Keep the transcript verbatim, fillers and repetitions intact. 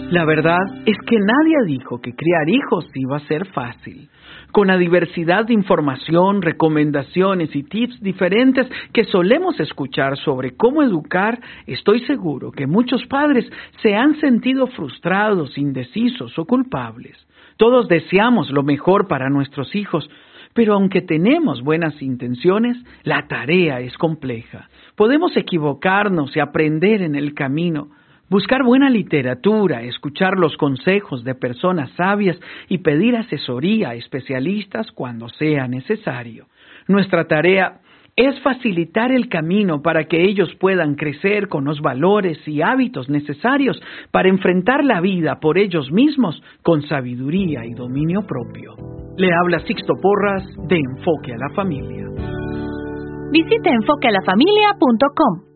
La verdad es que nadie dijo que criar hijos iba a ser fácil. Con la diversidad de información, recomendaciones y tips diferentes que solemos escuchar sobre cómo educar, estoy seguro que muchos padres se han sentido frustrados, indecisos o culpables. Todos deseamos lo mejor para nuestros hijos, pero aunque tenemos buenas intenciones, la tarea es compleja. Podemos equivocarnos y aprender en el camino. Buscar buena literatura, escuchar los consejos de personas sabias y pedir asesoría a especialistas cuando sea necesario. Nuestra tarea es facilitar el camino para que ellos puedan crecer con los valores y hábitos necesarios para enfrentar la vida por ellos mismos con sabiduría y dominio propio. Le habla Sixto Porras de Enfoque a la Familia. Visite enfoque a la familia punto com.